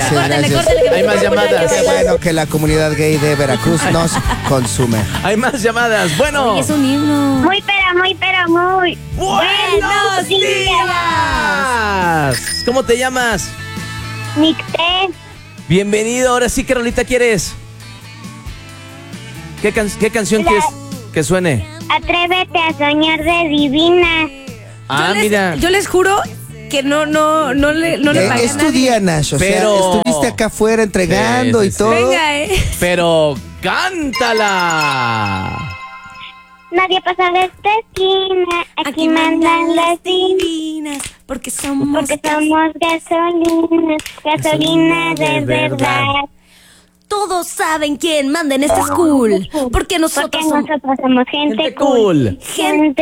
Gracias, Córtale, gracias. córtale, que Hay más llamadas. Qué bueno que la comunidad gay de Veracruz nos consume. Hay más llamadas. Bueno. Oye, es un himno. Muy. ¡Buenos días! ¿Cómo te llamas? Nicté. Bienvenido. Ahora sí, ¿qué rolita quieres? ¿Qué canción quieres que suene? Atrévete a soñar de divina. Mira. Yo les juro que no le pagué Es a tu nadie. día, Nash. O Pero- sea, estuviste acá afuera entregando Sí, y sí, todo. Venga, Pero cántala. Nadie pasa de esta esquina. Aquí mandan las divinas, porque somos gasolina de verdad. Todos saben quién manda en este school, porque nosotros Porque nosotros somos gente cool. Cool. Gente